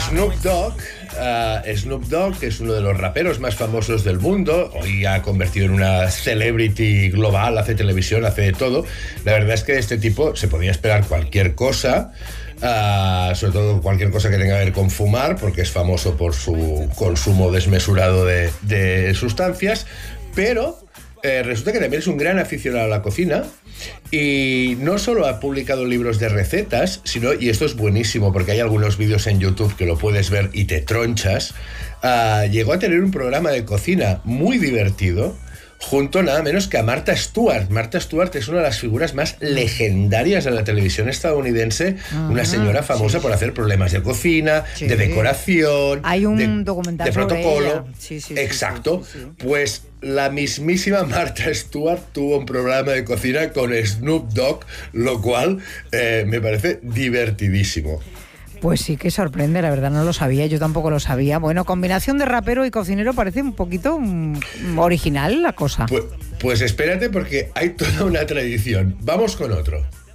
Snoop Dogg es uno de los raperos más famosos del mundo. Hoy ha convertido en una celebrity global, hace televisión, hace de todo. La verdad es que de este tipo se podía esperar cualquier cosa, sobre todo cualquier cosa que tenga que ver con fumar, porque es famoso por su consumo desmesurado de sustancias, pero resulta que también es un gran aficionado a la cocina. Y no solo ha publicado libros de recetas, sino, y esto es buenísimo porque hay algunos vídeos en YouTube que lo puedes ver y te tronchas, llegó a tener un programa de cocina muy divertido junto nada menos que a Martha Stewart. Martha Stewart es una de las figuras más legendarias de la televisión estadounidense, una señora famosa por hacer problemas de cocina, de decoración, hay un documental de protocolo. Exacto. Pues la mismísima Martha Stewart tuvo un programa de cocina con Snoop Dogg, lo cual me parece divertidísimo. Pues sí que sorprende, la verdad no lo sabía, yo tampoco lo sabía. Bueno, combinación de rapero y cocinero parece un poquito original la cosa. Pues espérate porque hay toda una tradición. Vamos con otro.